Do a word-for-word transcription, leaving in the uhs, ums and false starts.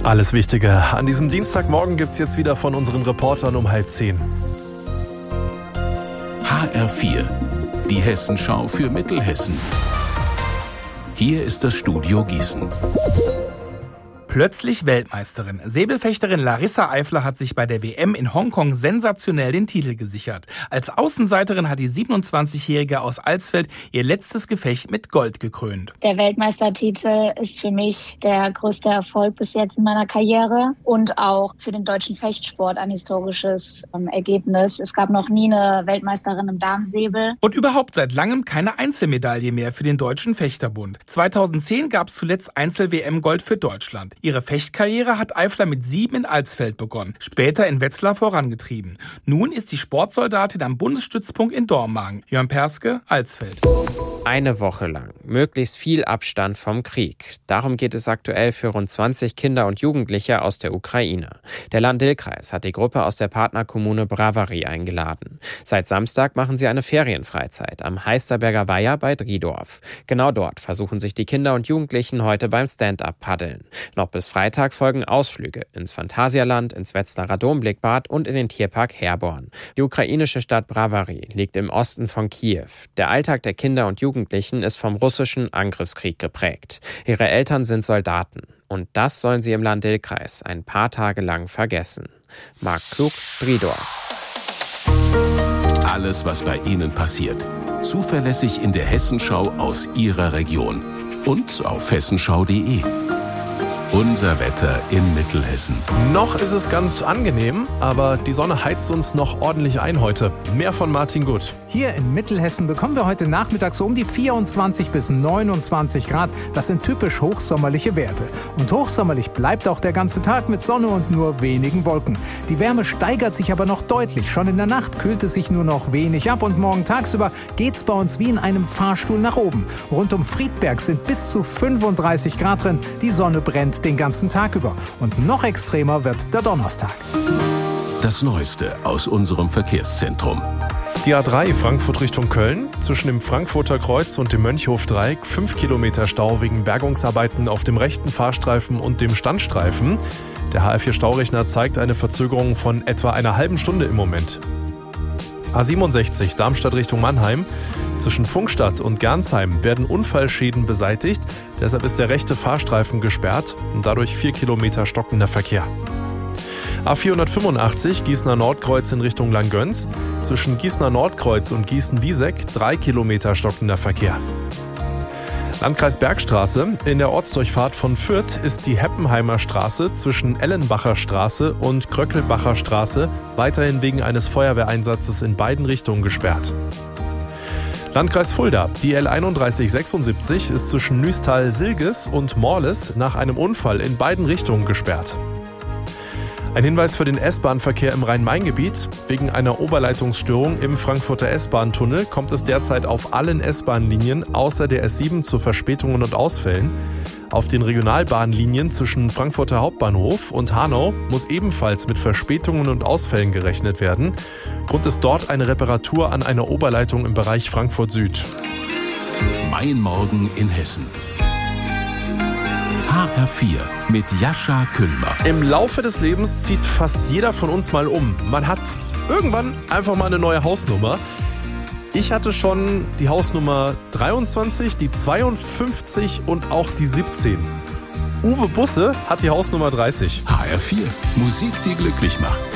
Alles Wichtige an diesem Dienstagmorgen gibt's jetzt wieder von unseren Reportern um halb zehn. H R vier, die Hessenschau für Mittelhessen. Hier ist das Studio Gießen. Plötzlich Weltmeisterin. Säbelfechterin Larissa Eifler hat sich bei der W M in Hongkong sensationell den Titel gesichert. Als Außenseiterin hat die siebenundzwanzigjährige aus Alsfeld ihr letztes Gefecht mit Gold gekrönt. Der Weltmeistertitel ist für mich der größte Erfolg bis jetzt in meiner Karriere und auch für den deutschen Fechtsport ein historisches ähm, Ergebnis. Es gab noch nie eine Weltmeisterin im Damensäbel. Und überhaupt seit langem keine Einzelmedaille mehr für den Deutschen Fechterbund. zweitausendzehn gab es zuletzt Einzel-W M-Gold für Deutschland. Ihre Fechtkarriere hat Eifler mit sieben in Alsfeld begonnen, später in Wetzlar vorangetrieben. Nun ist die Sportsoldatin am Bundesstützpunkt in Dormagen. Jörn Perske, Alsfeld. Eine Woche lang. Möglichst viel Abstand vom Krieg. Darum geht es aktuell für rund zwanzig Kinder und Jugendliche aus der Ukraine. Der Lahn-Dill-Kreis hat die Gruppe aus der Partnerkommune Bravary eingeladen. Seit Samstag machen sie eine Ferienfreizeit am Heisterberger Weiher bei Driedorf. Genau dort versuchen sich die Kinder und Jugendlichen heute beim Stand-up-Paddeln. Noch bis Freitag folgen Ausflüge ins Phantasialand, ins Wetzlarer Domblickbad und in den Tierpark Herborn. Die ukrainische Stadt Bravary liegt im Osten von Kiew. Der Alltag der Kinder und Jugendlichen Jugendlichen ist vom russischen Angriffskrieg geprägt. Ihre Eltern sind Soldaten. Und das sollen sie im Lahn-Dill-Kreis ein paar Tage lang vergessen. Marc Klug, Driedorf. Alles, was bei Ihnen passiert. Zuverlässig in der Hessenschau aus Ihrer Region. Und auf hessenschau punkt de. Unser Wetter in Mittelhessen. Noch ist es ganz angenehm, aber die Sonne heizt uns noch ordentlich ein heute. Mehr von Martin Gut. Hier in Mittelhessen bekommen wir heute Nachmittag so um die vierundzwanzig bis neunundzwanzig Grad. Das sind typisch hochsommerliche Werte. Und hochsommerlich bleibt auch der ganze Tag mit Sonne und nur wenigen Wolken. Die Wärme steigert sich aber noch deutlich. Schon in der Nacht kühlt es sich nur noch wenig ab und morgen tagsüber geht's bei uns wie in einem Fahrstuhl nach oben. Rund um Friedberg sind bis zu fünfunddreißig Grad drin. Die Sonne brennt den ganzen Tag über. Und noch extremer wird der Donnerstag. Das Neueste aus unserem Verkehrszentrum. Die A drei Frankfurt Richtung Köln, zwischen dem Frankfurter Kreuz und dem Mönchhof-Dreieck, fünf Kilometer Stau wegen Bergungsarbeiten auf dem rechten Fahrstreifen und dem Standstreifen. Der H R vier Staurechner zeigt eine Verzögerung von etwa einer halben Stunde im Moment. A siebenundsechzig Darmstadt Richtung Mannheim. Zwischen Pfungstadt und Gernsheim werden Unfallschäden beseitigt. Deshalb ist der rechte Fahrstreifen gesperrt und dadurch vier Kilometer stockender Verkehr. A vierhundertfünfundachtzig Gießener Nordkreuz in Richtung Langgöns. Zwischen Gießener Nordkreuz und Gießen-Wieseck drei Kilometer stockender Verkehr. Landkreis Bergstraße. In der Ortsdurchfahrt von Fürth ist die Heppenheimer Straße zwischen Ellenbacher Straße und Kröckelbacher Straße weiterhin wegen eines Feuerwehreinsatzes in beiden Richtungen gesperrt. Landkreis Fulda. Die L einunddreißig sechsundsiebzig ist zwischen Nüstal-Silges und Morles nach einem Unfall in beiden Richtungen gesperrt. Ein Hinweis für den S-Bahn-Verkehr im Rhein-Main-Gebiet. Wegen einer Oberleitungsstörung im Frankfurter S-Bahn-Tunnel kommt es derzeit auf allen S-Bahn-Linien außer der S sieben zu Verspätungen und Ausfällen. Auf den Regionalbahnlinien zwischen Frankfurter Hauptbahnhof und Hanau muss ebenfalls mit Verspätungen und Ausfällen gerechnet werden. Grund ist dort eine Reparatur an einer Oberleitung im Bereich Frankfurt Süd. Mein Morgen in Hessen. H R vier mit Jascha Küllner. Im Laufe des Lebens zieht fast jeder von uns mal um. Man hat irgendwann einfach mal eine neue Hausnummer. Ich hatte schon die Hausnummer dreiundzwanzig, die zweiundfünfzig und auch die siebzehn. Uwe Busse hat die Hausnummer dreißig. H R vier, Musik, die glücklich macht.